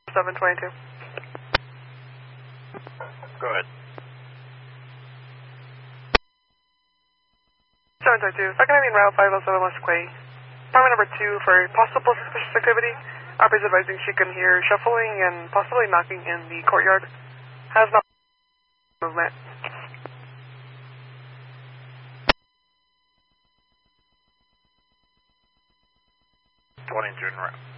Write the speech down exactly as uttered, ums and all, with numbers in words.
seven twenty-two. Go ahead. seven twenty-two. Second Avenue Route five oh seven West Quay. Apartment number two for possible suspicious activity. Operators advising she can hear shuffling and possibly knocking in the courtyard. Has not movement. twenty-two in route.